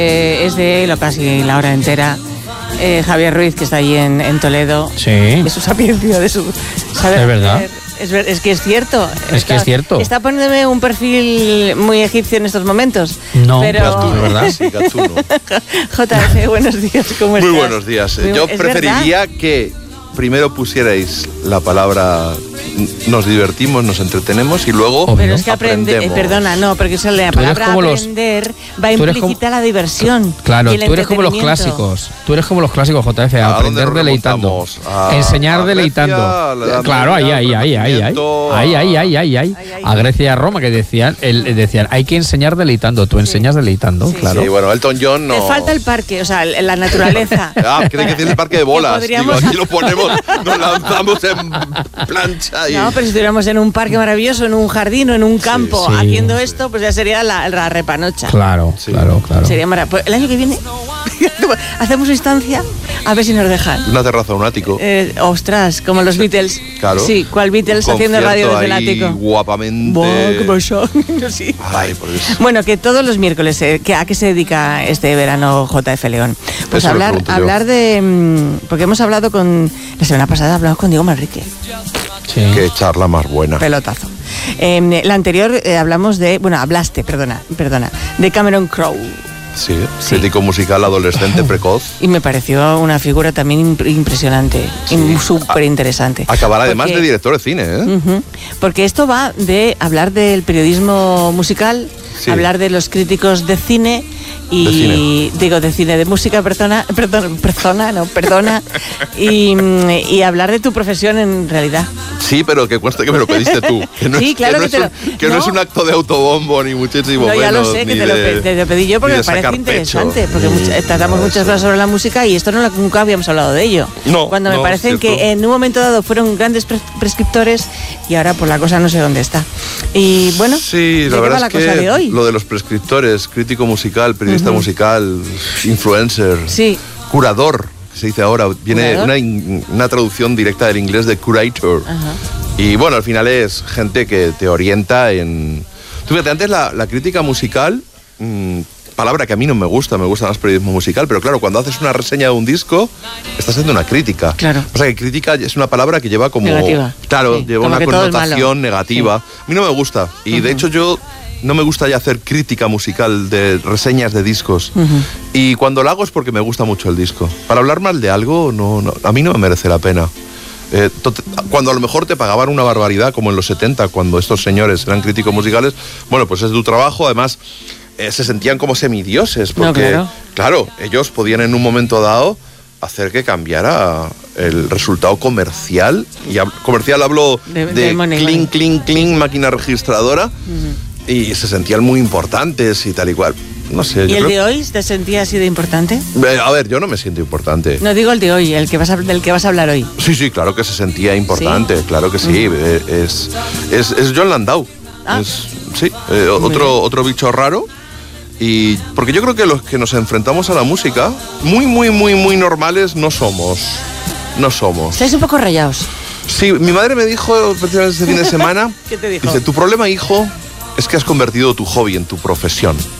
Es de lo casi la hora entera. Javier Ruiz, que está allí en Toledo. Sí. De su sapiencia, de su saber. Es verdad. Es que es cierto. Es que es cierto. Está poniéndome un perfil muy egipcio en estos momentos. No, pero... Gatuno, ¿verdad? Sí, Gatuno. JF, buenos días, ¿cómo estás? Muy buenos días. Yo preferiría que primero pusierais la palabra nos divertimos, nos entretenemos y luego Obvio. Pero es que aprendemos. Perdona, no, porque eso la palabra aprender va implícita la diversión. Claro, tú eres como los clásicos. Tú eres como los clásicos, JF, a aprender deleitando. Enseñar deleitando. Claro, ahí. A Grecia y a Roma, que decían, hay que enseñar deleitando. Tú enseñas deleitando, sí, claro. Sí, bueno, Elton John no. Te falta el parque, o sea, la naturaleza. Creo que tiene el parque de bolas. Digo, aquí lo ponemos, nos lanzamos en plancha. No, pero si estuviéramos en un parque maravilloso, en un jardín o en un campo haciendo esto, pues ya sería la repanocha. Claro. Sería maravilloso. Pues el año que viene hacemos instancia a ver si nos dejan. Una terraza, un ático. Ostras, como los Beatles. Claro. Sí, ¿cuál Beatles haciendo radio desde el ático? Guapamente. Sí. Ay, por Dios. Bueno, que todos los miércoles, ¿a qué se dedica este verano JF León? Pues hablar de... Porque hemos hablado la semana pasada hablamos con Diego Manrique. Sí. Qué charla más buena. Pelotazo. La anterior hablaste, de Cameron Crowe. Sí, crítico musical adolescente precoz. Y me pareció una figura también impresionante, súper interesante. Acabará además de director de cine, ¿eh? Porque esto va de hablar del periodismo musical, hablar de los críticos de cine de música, perdona, y hablar de tu profesión en realidad. Sí, pero que cuesta que me lo pediste tú. Que no no es un acto de autobombo ni muchísimo menos. No, ya lo sé, que te lo pedí yo porque me parece interesante. Porque tratamos muchas cosas sobre la música y esto nunca habíamos hablado de ello. Cuando me parecen que en un momento dado fueron grandes prescriptores y ahora pues la cosa no sé dónde está. Y bueno, sí, la verdad es que de hoy? Lo de los prescriptores, crítico musical, periodista musical, influencer, curador, que se dice ahora, viene una traducción directa del inglés de curator. Y bueno, al final es gente que te orienta en... Tú fíjate, antes la crítica musical, palabra que a mí no me gusta más periodismo musical, pero claro, cuando haces una reseña de un disco, estás haciendo una crítica. Claro. O sea, que crítica es una palabra que lleva como... Negativa. Claro, lleva una connotación negativa. A mí no me gusta. Y de hecho yo... No me gusta ya hacer crítica musical de reseñas de discos. Y cuando lo hago es porque me gusta mucho el disco. Para hablar mal de algo, no, a mí no me merece la pena. Cuando a lo mejor te pagaban una barbaridad, como en los 70, cuando estos señores eran críticos musicales, bueno, pues es tu trabajo. Además, se sentían como semidioses, porque, claro, ellos podían en un momento dado hacer que cambiara el resultado comercial. Y comercial hablo de clink, clink, clink, máquina registradora. Y se sentían muy importantes y tal y cual. No sé. ¿Y el de hoy te sentías así de importante? A ver, yo no me siento importante. No digo el de hoy, del que vas a hablar hoy. Sí, claro que se sentía importante, ¿sí? Claro que sí. Es Jon Landau. Otro bicho raro. Y porque yo creo que los que nos enfrentamos a la música, muy, muy, muy, muy normales, no somos. Estáis un poco rayados. Sí, mi madre me dijo precisamente este fin de semana. ¿Qué te dijo? Dice, tu problema, hijo, es que has convertido tu hobby en tu profesión.